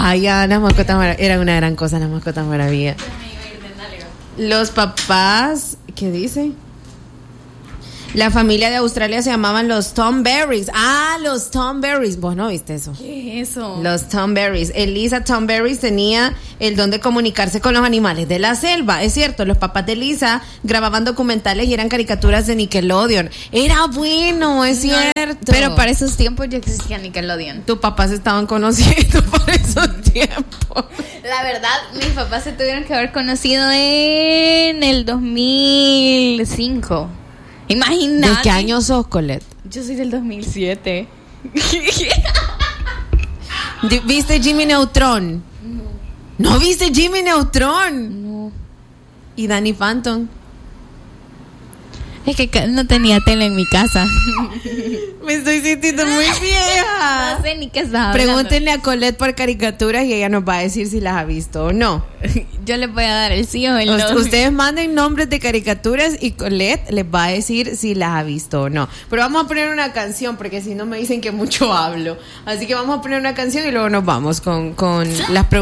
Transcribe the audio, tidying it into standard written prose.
Ay, ya, las mascotas eran una gran cosa, las mascotas maravilla. Los papás, ¿qué dice? La familia de Australia se llamaban los Thornberrys. Ah, los Thornberrys. ¿Vos no viste eso? ¿Qué es eso? Los Thornberrys. Elisa Thornberrys tenía el don de comunicarse con los animales de la selva. Es cierto, los papás de Elisa grababan documentales y eran caricaturas de Nickelodeon. Era bueno, es cierto. Pero para esos tiempos ya existía Nickelodeon. Tus papás se estaban conociendo por esos tiempos. La verdad, mis papás se tuvieron que haber conocido en el 2005. Imagínate. ¿De qué año sos, Colette? Yo soy del 2007. ¿Viste Jimmy Neutron? ¿No viste Jimmy Neutron? No. ¿Y Danny Phantom? Es que no tenía tele en mi casa. Me estoy sintiendo muy vieja. No sé ni qué estaba hablando. Pregúntenle a Colette por caricaturas y ella nos va a decir si las ha visto o no. Yo les voy a dar el sí o el no. Ustedes manden nombres de caricaturas y Colette les va a decir si las ha visto o no. Pero vamos a poner una canción porque si no me dicen que mucho hablo. Así que vamos a poner una canción y luego nos vamos con las preguntas.